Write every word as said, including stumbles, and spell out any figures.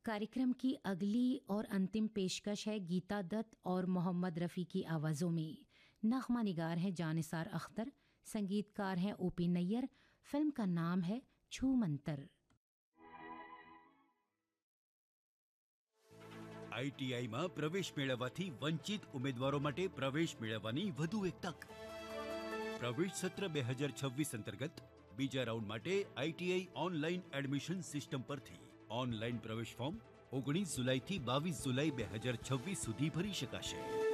कार्यक्रम की अगली और अंतिम पेशकश है गीता दत्त और मोहम्मद रफ़ी की आवाज़ों में। नग़मा निगार हैं जानिसार अख्तर, संगीतकार हैं ओपी नैयर। फिल्म का नाम है छू मंतर। आईटीआई में प्रवेश मेळववाथी वंचित उम्मीदवारों माटे प्रवेश मेळववानी वधु एक तक। प्रवेश सत्र दो हज़ार छब्बीस अंतर्गत बीजा राउंड माटे ITI online admission system परथी online प्रवेश फॉर्म ओगनीस जुलाई थी बावीस जुलाई दो हज़ार छब्बीस सुधी भरी शकाशे।